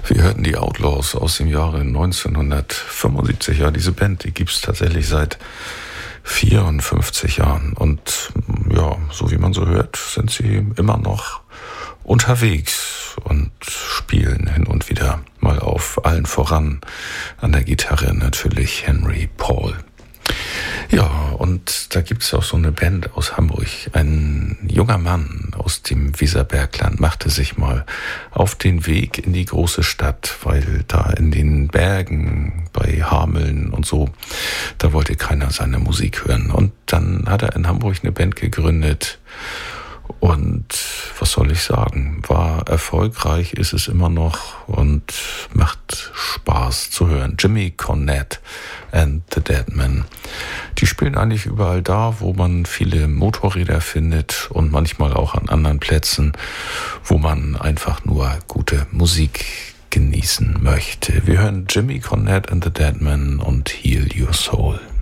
Wir hörten die Outlaws aus dem Jahre 1975. Ja, diese Band, die gibt's tatsächlich seit 54 Jahren. Und ja, so wie man so hört, sind sie immer noch unterwegs und spielen hin und wieder mal auf. Allen voran an der Gitarre natürlich Henry Paul. Ja, und da gibt's auch so eine Band aus Hamburg. Ein junger Mann aus dem Weserbergland machte sich mal auf den Weg in die große Stadt, weil da in den Bergen bei Hameln und so, da wollte keiner seine Musik hören. Und dann hat er in Hamburg eine Band gegründet. Und was soll ich sagen, war erfolgreich, ist es immer noch und macht Spaß zu hören. Jimmy Cornette and the Deadmen. Die spielen eigentlich überall da, wo man viele Motorräder findet und manchmal auch an anderen Plätzen, wo man einfach nur gute Musik genießen möchte. Wir hören Jimmy Cornette and the Deadmen und Heal Your Soul.